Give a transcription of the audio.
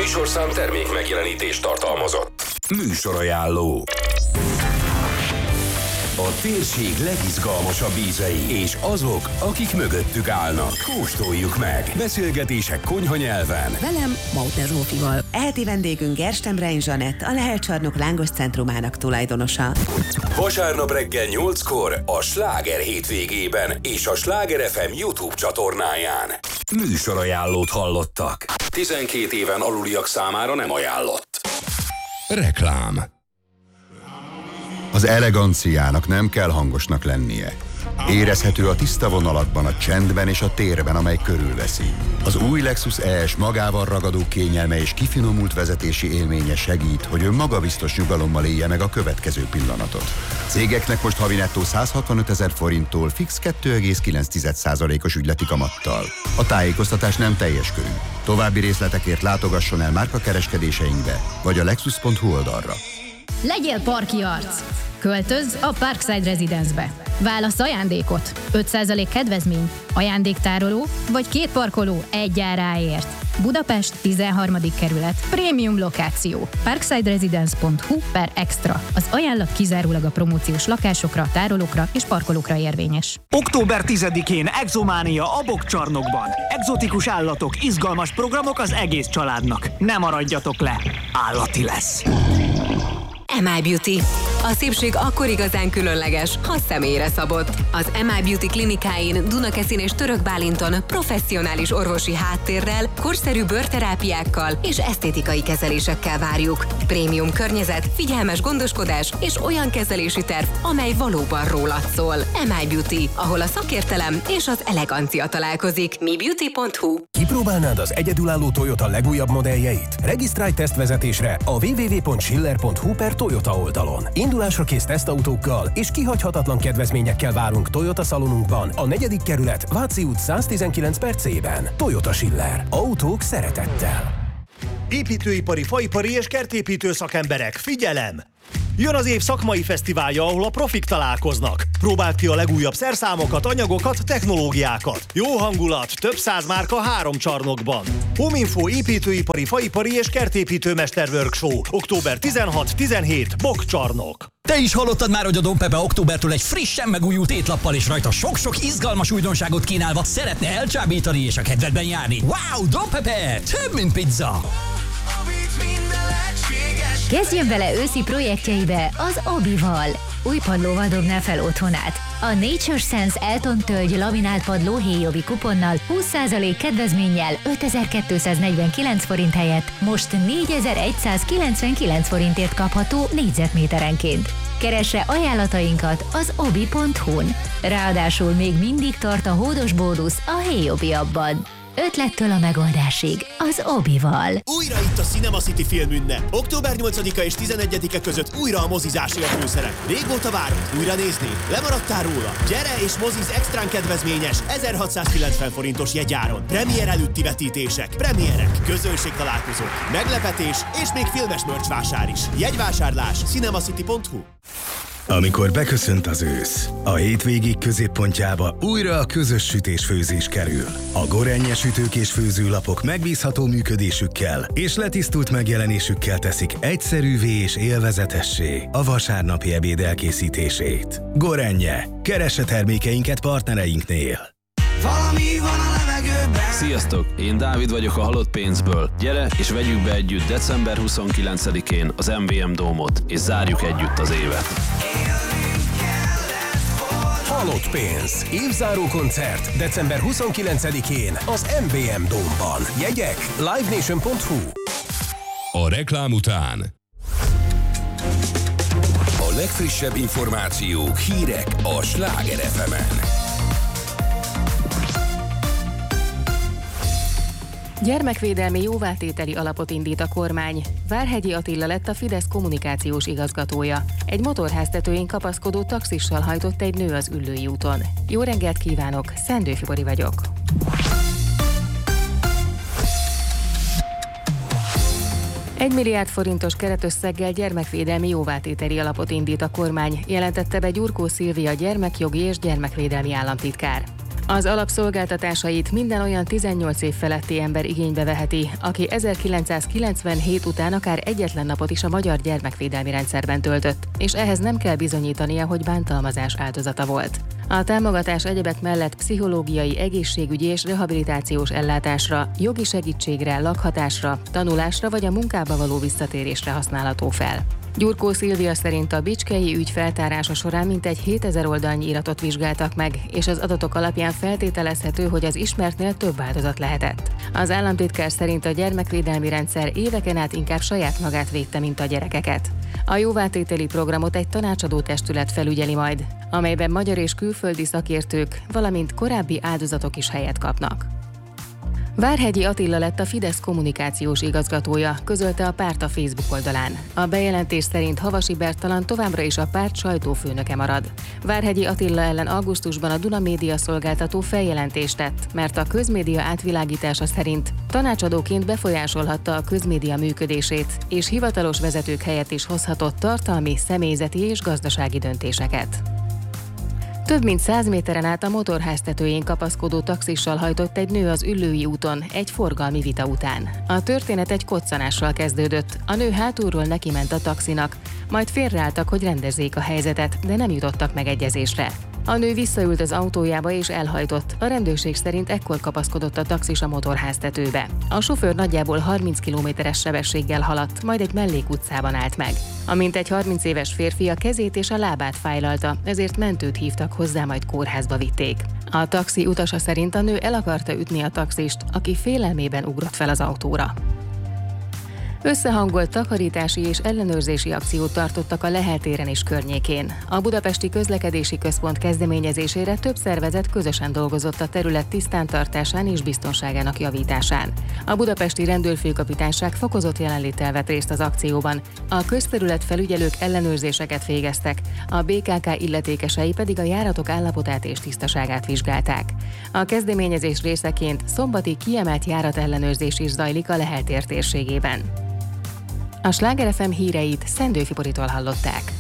műsorszám termék megjelenítést tartalmazott. Műsorajánló. A térség legizgalmasabb ízei és azok, akik mögöttük állnak. Kóstoljuk meg. Beszélgetések konyha nyelven. Velem, Mauter Zsófival. Eheti vendégünk Gerstenbrein Zsanett, a Lehel Csarnok Lángos Centrumának tulajdonosa. Vasárnap reggel 8-kor a Sláger hétvégében és a Sláger FM YouTube csatornáján. Műsorajánlót hallottak. 12 éven aluliak számára nem ajánlott. Reklám. Az eleganciának nem kell hangosnak lennie. Érezhető a tiszta vonalakban, a csendben és a térben, amely körülveszi. Az új Lexus ES magával ragadó kényelme és kifinomult vezetési élménye segít, hogy ön magabiztos nyugalommal élje meg a következő pillanatot. Cégeknek most havi nettó 165 000 forinttól fix 2,9%-os ügyleti kamattal. A tájékoztatás nem teljes körű. További részletekért látogasson el márkakereskedéseinkbe, vagy a lexus.hu oldalra. Legyél parki arc! Költözz a Parkside Residence-be. Válasz ajándékot, 5% kedvezmény, ajándéktároló vagy 2 parkoló egy áráért. Budapest 13. kerület, prémium lokáció. parksideresidence.hu/extra. Az ajánlat kizárólag a promóciós lakásokra, tárolókra és parkolókra érvényes. Október 10-én Exománia a Bokcsarnokban. Egzotikus állatok, izgalmas programok az egész családnak. Ne maradjatok le, állati lesz. MI Beauty. A szépség akkor igazán különleges, ha személyre szabott. Az MI Beauty klinikáin Dunakeszin és Török Bálinton professzionális orvosi háttérrel, korszerű bőrterápiákkal és esztétikai kezelésekkel várjuk. Prémium környezet, figyelmes gondoskodás és olyan kezelési terv, amely valóban rólad szól. MI Beauty, ahol a szakértelem és az elegancia találkozik. mibeauty.hu. Kipróbálnád az egyedülálló Toyota legújabb modelljeit? Regisztrálj tesztvezetésre a www.schiller.hu/Toyota oldalon. Indulásra kész tesztautókkal és kihagyhatatlan kedvezményekkel várunk Toyota szalonunkban, a 4. kerület, Váci út 119/C-ben. Toyota Schiller. Autók szeretettel. Építőipari, faipari és kertépítő szakemberek, figyelem! Jön az év szakmai fesztiválja, ahol a profik találkoznak. Próbáld ki a legújabb szerszámokat, anyagokat, technológiákat. Jó hangulat, több 100 márka 3 csarnokban. Hominfo építőipari, faipari és kertépítőmester workshop. Október 16-17, Bokcsarnok. Te is hallottad már, hogy a Don Pepe októbertől egy frissen megújult étlappal és rajta sok-sok izgalmas újdonságot kínálva szeretne elcsábítani és a kedvedben járni. Wow, Don Pepe! Több, mint pizza! Kezdjen bele őszi projektjeibe az Obival. Új padlóval dobná fel otthonát. A Nature Sense Elton tölgy laminált padló héjobi kuponnal 20% kedvezménnyel 5249 forint helyett most 4199 forintért kapható négyzetméterenként. Keresse ajánlatainkat az obi.hu-n. Ráadásul még mindig tart a hódos bónusz a héjobi abban. Ötlettől a megoldásig az Obival. Újra itt a Cinema City filmünnep. Október 8-a és 11-e között újra a mozizásé a főszerep. Régóta várod? Újra nézni? Lemaradtál róla? Gyere és moziz extrán kedvezményes 1690 forintos jegyáron. Premier előtti vetítések, premierek, közönségtalálkozók, meglepetés és még filmes merch vásár is. Jegyvásárlás cinemacity.hu. Amikor beköszönt az ősz, a hétvégék középpontjába újra a közös sütés-főzés kerül. A Gorenje sütők és főzőlapok megbízható működésükkel és letisztult megjelenésükkel teszik egyszerűvé és élvezetessé a vasárnapi ebéd elkészítését. Gorenje. Keresse termékeinket partnereinknél. Valami van a levegőben. Sziasztok, én Dávid vagyok a Halott pénzből. Gyere és vegyük be együtt december 29-én az MVM Dómot, és zárjuk együtt az évet. Halott pénz. Évzáró koncert december 29-én az MVM Dómban. Jegyek livenation.hu. A reklám után a legfrissebb információk, hírek a Sláger FM-en. Gyermekvédelmi jóvátételi alapot indít a kormány. Várhegyi Attila lett a Fidesz kommunikációs igazgatója. Egy motorháztetőjén kapaszkodó taxissal hajtott egy nő az Üllői úton. Jó reggelt kívánok, Szendőfi Bori vagyok. $1 milliárd forintos keretösszeggel gyermekvédelmi jóvátételi alapot indít a kormány, jelentette be Gyurkó Szilvia gyermekjogi és gyermekvédelmi államtitkár. Az alapszolgáltatásait minden olyan 18 év feletti ember igénybe veheti, aki 1997 után akár egyetlen napot is a magyar gyermekvédelmi rendszerben töltött, és ehhez nem kell bizonyítania, hogy bántalmazás áldozata volt. A támogatás egyebek mellett pszichológiai, egészségügyi és rehabilitációs ellátásra, jogi segítségre, lakhatásra, tanulásra vagy a munkába való visszatérésre használható fel. Gyurkó Szilvia szerint a bicskei ügy feltárása során mintegy 7000 oldalnyi iratot vizsgáltak meg, és az adatok alapján feltételezhető, hogy az ismertnél több áldozat lehetett. Az államtitkár szerint a gyermekvédelmi rendszer éveken át inkább saját magát védte, mint a gyerekeket. A jóvátételi programot egy tanácsadó testület felügyeli majd, amelyben magyar és külföldi szakértők, valamint korábbi áldozatok is helyet kapnak. Várhegyi Attila lett a Fidesz kommunikációs igazgatója, közölte a párt a Facebook oldalán. A bejelentés szerint Havasi Bertalan továbbra is a párt sajtófőnöke marad. Várhegyi Attila ellen augusztusban a Duna Média szolgáltató feljelentést tett, mert a közmédia átvilágítása szerint tanácsadóként befolyásolhatta a közmédia működését, és hivatalos vezetők helyett is hozhatott tartalmi, személyzeti és gazdasági döntéseket. Több mint 100 méteren át a motorháztetőjén kapaszkodó taxissal hajtott egy nő az Üllői úton egy forgalmi vita után. A történet egy koccanással kezdődött, a nő hátulról nekiment a taxinak, majd félreálltak, hogy rendezzék a helyzetet, de nem jutottak megegyezésre. A nő visszaült az autójába és elhajtott, a rendőrség szerint ekkor kapaszkodott a taxis a motorháztetőbe. A sofőr nagyjából 30 km/s sebességgel haladt, majd egy mellékutcában állt meg. A mintegy 30 éves férfi a kezét és a lábát fájlalta, ezért mentőt hívtak hozzá, majd kórházba vitték. A taxi utasa szerint a nő el akarta ütni a taxist, aki félelmében ugrott fel az autóra. Összehangolt takarítási és ellenőrzési akciót tartottak a Lehel téren és környékén. A Budapesti Közlekedési Központ kezdeményezésére több szervezet közösen dolgozott a terület tisztántartásán és biztonságának javításán. A budapesti rendőrfőkapitányság fokozott jelenléttel vett részt az akcióban, a közterület felügyelők ellenőrzéseket végeztek, a BKK illetékesei pedig a járatok állapotát és tisztaságát vizsgálták. A kezdeményezés részeként szombati kiemelt járatellenőrzés is zajlik a Lehel tér térségében. A Sláger FM híreit Szendőfi Boritól hallották.